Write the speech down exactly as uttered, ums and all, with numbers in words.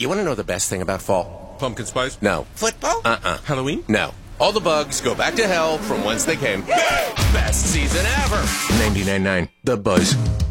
You want to know the best thing about fall? Pumpkin spice? No. Football? Uh-uh. Halloween? No. All the bugs go back to hell from whence they came. Best season ever. ninety-nine point nine The Buzz.